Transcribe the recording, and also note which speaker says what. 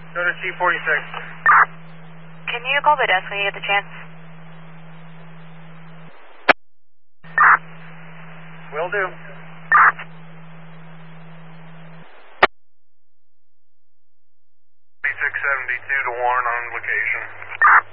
Speaker 1: Go to C46.
Speaker 2: Can you call the desk when you get the chance?
Speaker 1: Will do. C672 to Warren on location.